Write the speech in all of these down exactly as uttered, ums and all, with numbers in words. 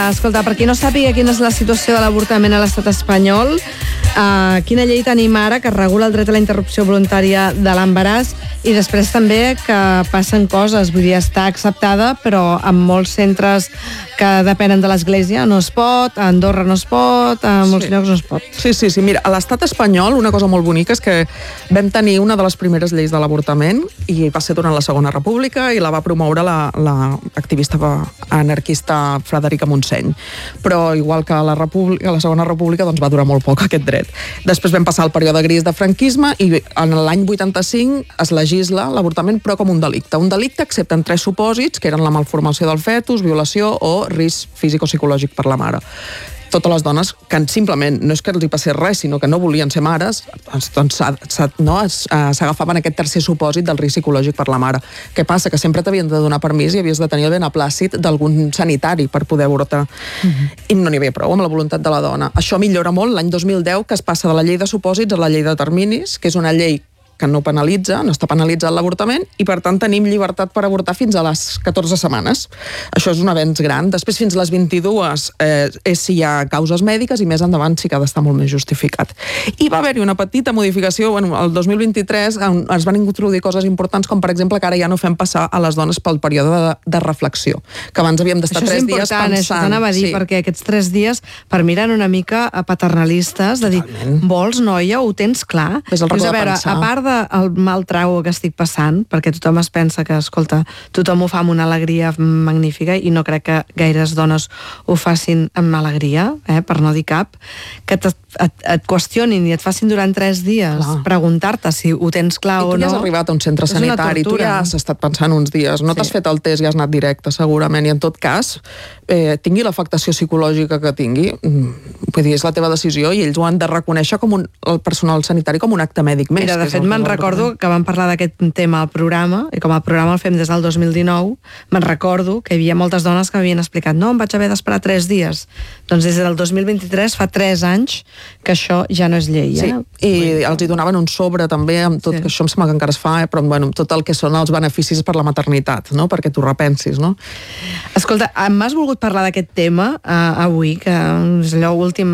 Escolta, per qui no sàpiga quina és la situació de l'avortament a l'estat espanyol, uh, quina llei tenim ara que regula el dret a la interrupció voluntària de l'embaràs i després també que passen coses, vull dir, està acceptada, però en molts centres que depenen de l'Església no es pot, a Andorra no es pot, a molts sí. llocs no es pot. Sí, sí, sí. Mira, a l'estat espanyol una cosa molt bonica és que vam tenir una de les primeres lleis de l'avortament i va ser durant la Segona República i la va promoure l'activista la, la anarquista Frederica Montseny. Però igual que a la, República, a la Segona República doncs va durar molt poc aquest dret. Després vam passar el període gris de franquisme i en l'any vuitanta-cinc es legisla l'avortament però com un delicte. Un delicte excepte en tres supòsits, que eren la malformació del fetus, violació o risc físico-psicològic per la mare. Totes les dones que simplement no és que els hi passés res, sinó que no volien ser mares, doncs no, s'agafaven aquest tercer supòsit del risc psicològic per la mare. Què passa? Que sempre t'havien de donar permís i havies de tenir el beneplàcit d'algun sanitari per poder avortar. Uh-huh. I no n'hi havia prou amb la voluntat de la dona. Això millora molt l'any dos mil deu, que es passa de la llei de supòsits a la llei de terminis, que és una llei que no penalitza, no està penalitzat l'avortament i per tant tenim llibertat per avortar fins a les catorze setmanes. Això és un avenç gran. Després fins a les vint-i-dues eh, és si hi ha causes mèdiques i més endavant sí que ha d'estar molt més justificat. I va haver-hi una petita modificació, bueno, el dos mil vint-i-tres es van introduir coses importants com per exemple que ara ja no fem passar a les dones pel període de, de reflexió, que abans havíem d'estar tres dies pensant. Això t'anava a dir, sí. perquè aquests tres dies per mirar una mica paternalistes, de dir, Totalment. vols noia, ho tens clar? És el racó de veure, pensar. A part de el mal trago que estic passant, perquè tothom es pensa que, escolta, tothom ho fa amb una alegria magnífica i no crec que gaires dones ho facin amb alegria, eh, per no dir cap, que et, et, et qüestionin i et facin durant tres dies clar. preguntar-te si ho tens clar o no. I tu ja has arribat a un centre sanitari, tu ja has estat pensant uns dies, no sí. t'has fet el test i has anat directe segurament, i en tot cas eh, tingui l'afectació psicològica que tingui, vull dir, és la teva decisió i ells ho han de reconèixer com un, el personal sanitari com un acte mèdic més. Mira, de fet, me'n recordo que vam parlar d'aquest tema al programa, i com el programa el fem des del dos mil dinou, me'n recordo que hi havia moltes dones que m'havien explicat no, em vaig haver d'esperar tres dies. Doncs des del dos mil vint-i-tres, fa tres anys, que això ja no és llei. Eh? Sí, i els hi donaven un sobre també, amb tot, sí. que això em sembla que encara es fa, eh? però bueno, tot el que són els beneficis per la maternitat, no? perquè t'ho repensis. No? Escolta, m'has volgut parlar d'aquest tema uh, avui, que és allò últim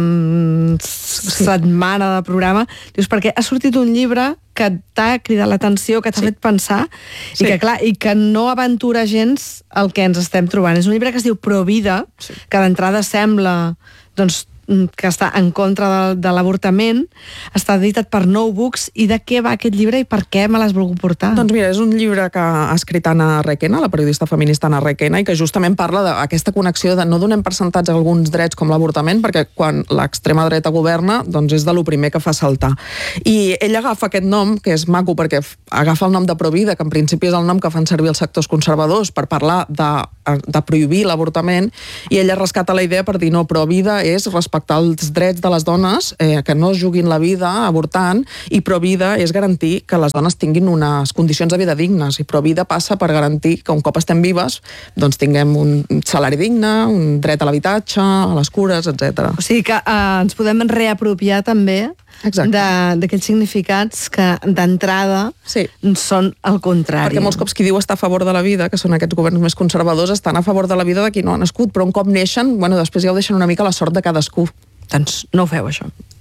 sí. setmana de programa, dius, perquè ha sortit un llibre que t'ha cridat l'atenció, que t'ha sí. fet pensar, sí. i que clar, i que no aventura gens el que ens estem trobant. És un llibre que es diu Provida, sí. que d'entrada sembla, doncs, que està en contra de, de l'avortament, està editat per Nou Books, i de què va aquest llibre i per què me l'has volgut portar? Doncs mira, és un llibre que ha escrit Anna Requena, la periodista feminista Anna Requena, i que justament parla d'aquesta connexió de no donem percentatge a alguns drets com l'avortament, perquè quan l'extrema dreta governa, doncs és de lo primer que fa saltar. I ella agafa aquest nom, que és maco perquè agafa el nom de Provida, que en principi és el nom que fan servir els sectors conservadors per parlar de, de prohibir l'avortament, i ella rescata la idea per dir no, Provida és respectar els drets de les dones, eh, que no es juguin la vida avortant, i Provida és garantir que les dones tinguin unes condicions de vida dignes, i Provida passa per garantir que un cop estem vives doncs tinguem un salari digne, un dret a l'habitatge, a les cures, etcètera. O sigui que eh, ens podem reapropiar també d'aquells significats que d'entrada sí. són el contrari. Perquè molts cops qui diu estar a favor de la vida, que són aquests governs més conservadors, estan a favor de la vida de qui no ha nascut, però un cop neixen, bueno, després ja ho deixen una mica a la sort de cadascú. Doncs no ho feu, això.